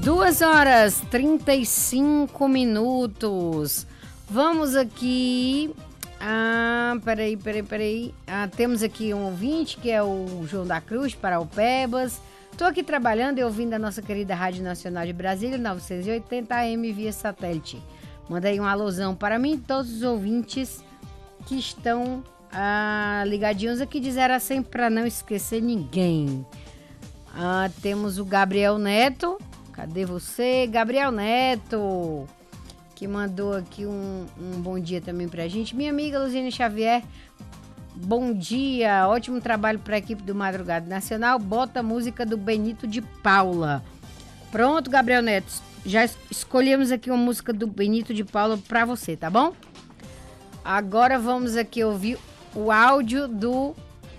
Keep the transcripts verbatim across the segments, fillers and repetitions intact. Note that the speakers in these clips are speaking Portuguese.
Duas horas, trinta e cinco minutos. Vamos aqui... Ah, peraí, peraí, peraí. Ah, temos aqui um ouvinte, que é o João da Cruz, Paraupebas. Estou aqui trabalhando e ouvindo a nossa querida Rádio Nacional de Brasília, novecentos e oitenta A M via satélite. Manda aí um alusão para mim e todos os ouvintes que estão ah, ligadinhos aqui de zero a cem para não esquecer ninguém. Ah, temos o Gabriel Neto. Cadê você? Gabriel Neto, que mandou aqui um, um bom dia também pra gente. Minha amiga Luziane Xavier, bom dia, ótimo trabalho para a equipe do Madrugada Nacional. Bota a música do Benito de Paula. Pronto, Gabriel Neto, já es- escolhemos aqui uma música do Benito de Paula para você, tá bom? Agora vamos aqui ouvir o áudio do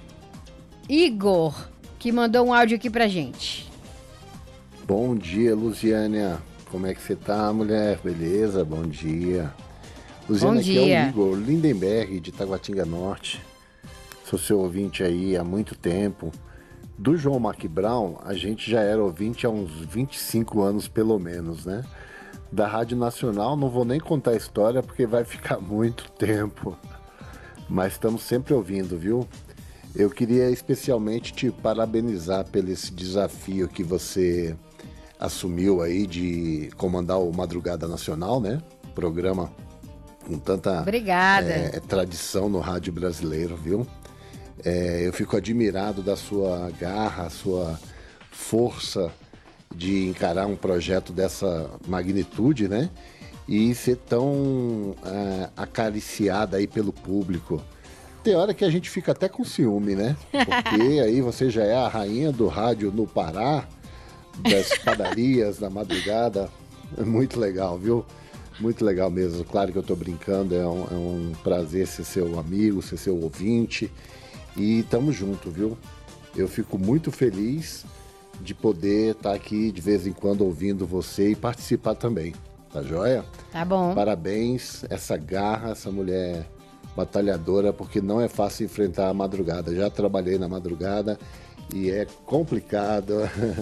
Igor, que mandou um áudio aqui pra gente. Bom dia, Luziânia. Como é que você tá, mulher? Beleza? Bom dia. Luziana, Bom aqui dia. é o Igor Lindenberg, de Taguatinga Norte. Sou seu ouvinte aí há muito tempo. Do João Mac Brown, a gente já era ouvinte há uns vinte e cinco anos, pelo menos, né? Da Rádio Nacional, não vou nem contar a história, porque vai ficar muito tempo. Mas estamos sempre ouvindo, viu? Eu queria especialmente te parabenizar pelo esse desafio que você assumiu aí de comandar o Madrugada Nacional, né? Programa com tanta Obrigada. é, tradição no rádio brasileiro, viu? É, eu fico admirado da sua garra, sua força de encarar um projeto dessa magnitude, né? E ser tão é, acariciada aí pelo público. Tem hora que a gente fica até com ciúme, né? Porque aí você já é a rainha do rádio no Pará, das padarias, da madrugada. É muito legal, viu? Muito legal mesmo. Claro que eu tô brincando, é um, é um prazer ser seu amigo, ser seu ouvinte. E tamo junto, viu? Eu fico muito feliz de poder estar aqui de vez em quando ouvindo você e participar também. Tá joia? Tá bom. Parabéns, essa garra, essa mulher batalhadora, porque não é fácil enfrentar a madrugada. Já trabalhei na madrugada e é complicado,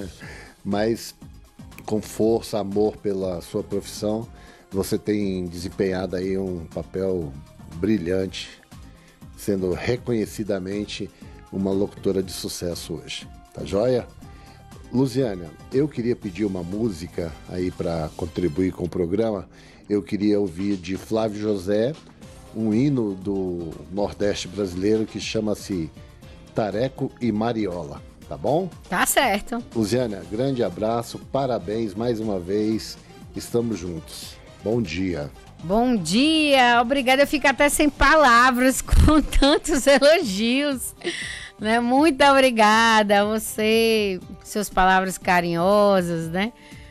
mas com força, amor pela sua profissão, você tem desempenhado aí um papel brilhante, sendo reconhecidamente uma locutora de sucesso hoje. Tá joia? Luziana, eu queria pedir uma música aí para contribuir com o programa. Eu queria ouvir de Flávio José um hino do Nordeste brasileiro que chama-se Tareco e Mariola, tá bom? Tá certo. Luziana, grande abraço, parabéns mais uma vez, estamos juntos. Bom dia. Bom dia, obrigada. Eu fico até sem palavras com tantos elogios, né? Muito obrigada a você, suas palavras carinhosas, né?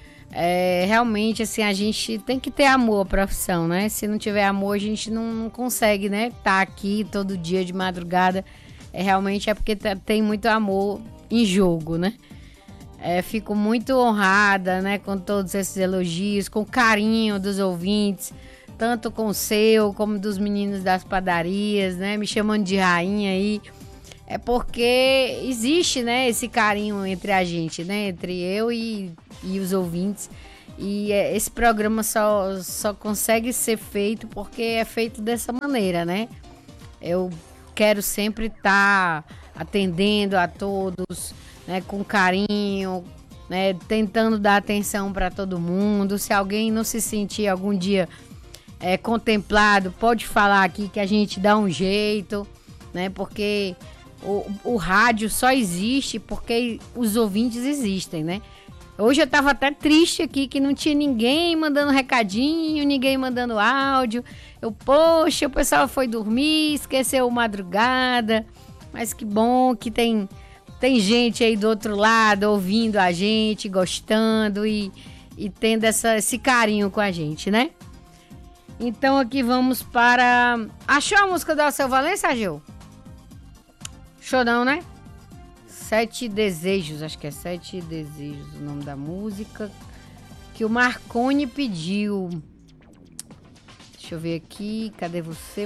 É, realmente, assim, a gente tem que ter amor à profissão, né? Se não tiver amor, a gente não, não consegue, né? Tá aqui todo dia de madrugada, é, realmente é porque tá, tem muito amor em jogo, né? É, fico muito honrada, né? Com todos esses elogios, com o carinho dos ouvintes, tanto com o seu, como dos meninos das padarias, né? Me chamando de rainha aí. É porque existe, né, esse carinho entre a gente, né? Entre eu e, e os ouvintes. E é, esse programa só, só consegue ser feito porque é feito dessa maneira, né? Eu quero sempre estar atendendo a todos, né, com carinho, né, tentando dar atenção para todo mundo. Se alguém não se sentir algum dia é, contemplado, pode falar aqui que a gente dá um jeito, né? Porque o, o rádio só existe porque os ouvintes existem, né? Hoje eu tava até triste aqui que não tinha ninguém mandando recadinho, ninguém mandando áudio. Eu, poxa, o pessoal foi dormir, esqueceu madrugada. Mas que bom que tem, tem gente aí do outro lado ouvindo a gente, gostando e, e tendo essa, esse carinho com a gente, né? Então aqui vamos para... Achou a música do Alceu Valença, Gil? Achou não, né? Sete Desejos, acho que é Sete Desejos o nome da música, que o Marconi pediu. Deixa eu ver aqui, cadê você,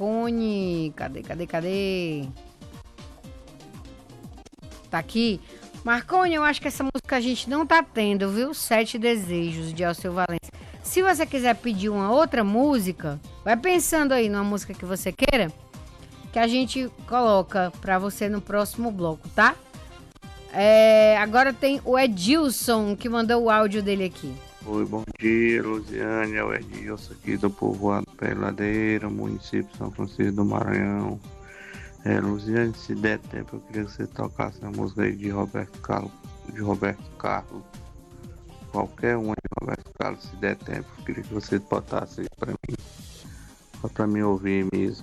Marconi? Cadê, cadê, cadê? Tá aqui. Marconi, eu acho que essa música a gente não tá tendo, viu? Sete Desejos, de Alceu Valença. Se você quiser pedir uma outra música, vai pensando aí numa música que você queira, que a gente coloca pra você no próximo bloco, tá? É, agora tem o Edilson, que mandou o áudio dele aqui. Oi, bom dia, Luziane, é o Edilson aqui do povoado Peladeira, município de São Francisco do Maranhão. É, Luziane, se der tempo, eu queria que você tocasse a música aí de Roberto Carlos, de Roberto Carlos. Qualquer uma de Roberto Carlos, se der tempo, eu queria que você botasse aí pra mim, só pra mim ouvir mesmo.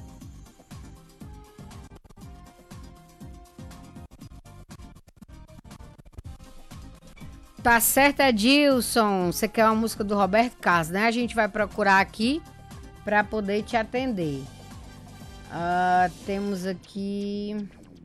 Tá certo, Edilson. Você quer uma música do Roberto Carlos, né? A gente vai procurar aqui pra poder te atender. Uh, temos aqui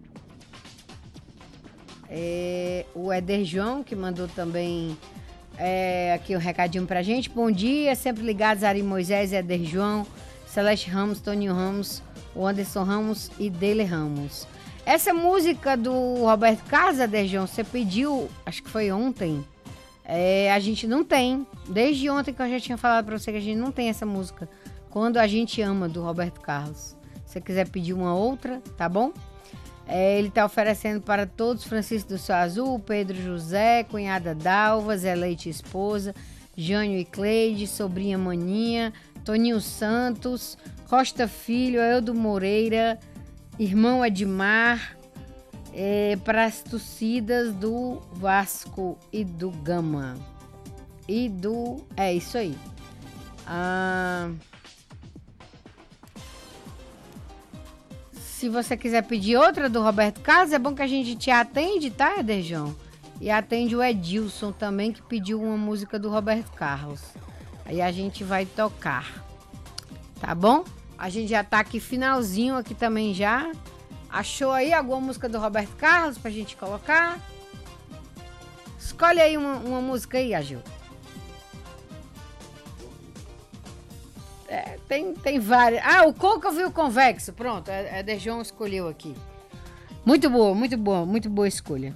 é, o Éder João, que mandou também é, aqui um recadinho pra gente. Bom dia, sempre ligados, Ari Moisés, Éder João, Celeste Ramos, Toninho Ramos, o Anderson Ramos e Dele Ramos. Essa música do Roberto Carlos, Éder João, você pediu, acho que foi ontem. É, a gente não tem. Desde ontem que eu já tinha falado pra você que a gente não tem essa música. Quando a Gente Ama, do Roberto Carlos. Se você quiser pedir uma outra, tá bom? É, ele tá oferecendo para todos: Francisco do Céu Azul, Pedro José, cunhada Dalva, Zé Leite esposa, Jânio e Cleide, sobrinha Maninha, Toninho Santos, Costa Filho, Eldo Moreira, irmão Edmar, é, para as torcidas do Vasco e do Gama. E do... É isso aí. Ah... Se você quiser pedir outra do Roberto Carlos, é bom que a gente te atende, tá, Ederjão? E atende o Edilson também, que pediu uma música do Roberto Carlos. Aí a gente vai tocar. Tá bom? A gente já tá aqui finalzinho aqui também já. Achou aí alguma música do Roberto Carlos pra gente colocar? Escolhe aí uma, uma música aí, Agil. É, tem, tem várias. Ah, o côncavo e o convexo. Pronto, a, a Dejon escolheu aqui. Muito boa, muito boa, muito boa escolha.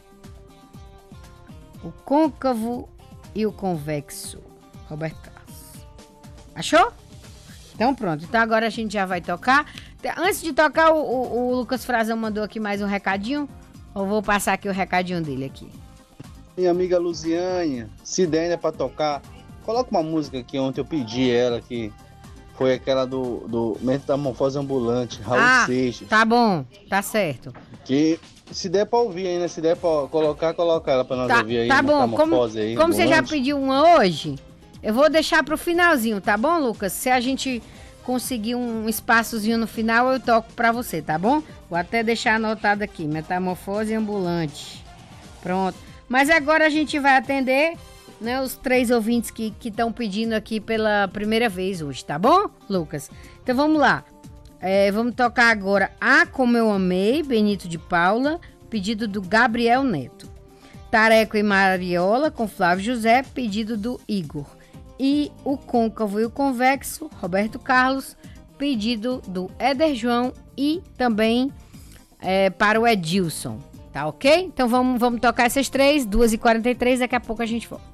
O côncavo e o convexo. Roberto Carlos. Achou? Então pronto. Então agora a gente já vai tocar. Antes de tocar, o, o, o Lucas Frazão mandou aqui mais um recadinho. Eu vou passar aqui o recadinho dele aqui. Minha amiga Luziane, se der ainda pra tocar, coloca uma música que ontem eu pedi ela, que foi aquela do, do Metamorfose Ambulante, Raul ah, Seixas. Tá bom, tá certo. Que se der pra ouvir ainda, se der pra colocar, coloca ela pra nós tá, ouvir aí. Tá bom, como, aí, como você já pediu uma hoje, eu vou deixar pro finalzinho, tá bom, Lucas? Se a gente conseguir um espaçozinho no final, eu toco pra você, tá bom? Vou até deixar anotado aqui, Metamorfose Ambulante. Pronto. Mas agora a gente vai atender, né, os três ouvintes que estão pedindo aqui pela primeira vez hoje, tá bom, Lucas? Então vamos lá. É, vamos tocar agora A Como Eu Amei, Benito de Paula, pedido do Gabriel Neto. Tareco e Mariola, com Flávio José, pedido do Igor. E o Côncavo e o Convexo, Roberto Carlos, pedido do Éder João e também é, para o Edilson. Tá ok? Então vamos, vamos tocar essas três, duas e quarenta e três, daqui a pouco a gente volta.